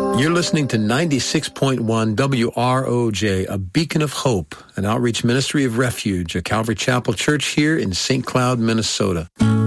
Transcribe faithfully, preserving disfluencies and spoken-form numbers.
You're listening to ninety-six point one W R O J, a beacon of hope, an outreach ministry of refuge, a Calvary Chapel church here in Saint Cloud, Minnesota.